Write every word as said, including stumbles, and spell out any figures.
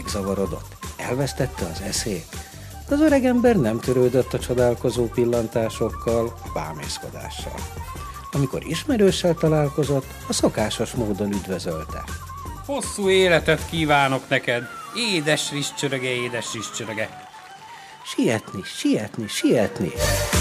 megzavarodott, elvesztette az eszét. De az öregember nem törődött a csodálkozó pillantásokkal, bámészkodással. Amikor ismerőssel találkozott, a szokásos módon üdvözölte. Hosszú életet kívánok neked, édes rizscsöröge, édes rizscsöröge. Sietni, sietni, sietni!